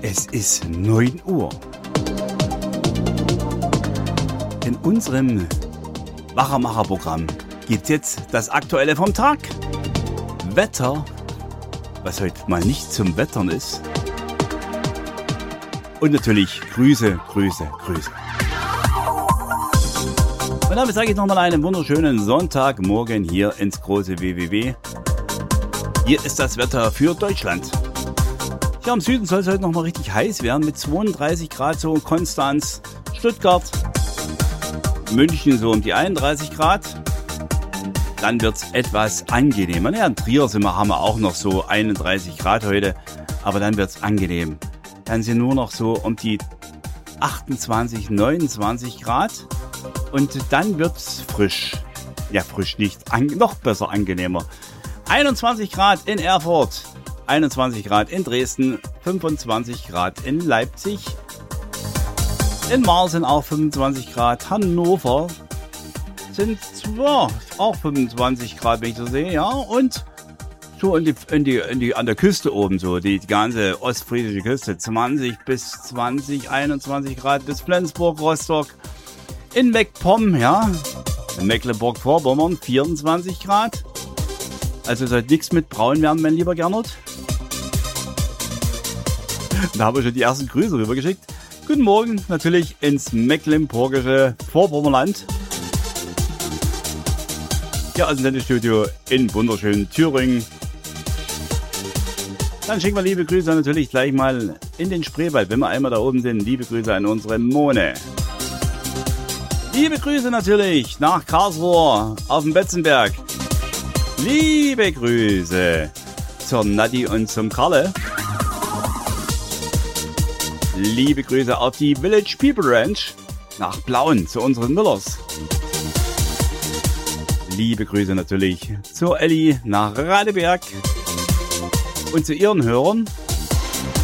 Es ist 9 Uhr. In unserem Wachermacher-Programm gibt jetzt das Aktuelle vom Tag. Wetter, was heute mal nicht zum Wettern ist. Und natürlich Grüße. Und damit sage ich nochmal einen wunderschönen Sonntagmorgen hier ins große WWW. Hier ist das Wetter für Deutschland. Hier im Süden soll es heute nochmal richtig heiß werden mit 32 Grad so Konstanz, Stuttgart, München so um die 31 Grad. Dann wird es etwas angenehmer. Ja, in Trier haben wir auch noch so 31 Grad heute, aber dann wird es angenehm. Dann sind nur noch so um die 28, 29 Grad und dann wird es frisch. Ja, frisch nicht, noch besser angenehmer. 21 Grad in Erfurt, 21 Grad in Dresden, 25 Grad in Leipzig. In Marl sind auch 25 Grad. Hannover sind zwar auch 25 Grad, wenn ich so sehe, ja. Und so an der Küste oben, so die ganze ostfriesische Küste, 20 bis 21 Grad bis Flensburg, Rostock. In MacPom, ja, in Mecklenburg-Vorpommern 24 Grad. Also sollte nichts mit braun werden, mein lieber Gernot. Da habe ich schon die ersten Grüße rübergeschickt. Guten Morgen natürlich ins mecklenburgische Vorpommernland. Hier aus dem Sendestudio in wunderschönen Thüringen. Dann schicken wir liebe Grüße natürlich gleich mal in den Spreewald, wenn wir einmal da oben sind. Liebe Grüße an unsere Mone. Liebe Grüße natürlich nach Karlsruhe auf dem Betzenberg. Liebe Grüße zur Nadi und zum Karle. Liebe Grüße auf die Village People Ranch nach Blauen zu unseren Müllers. Liebe Grüße natürlich zur Elli nach Radeberg und zu ihren Hörern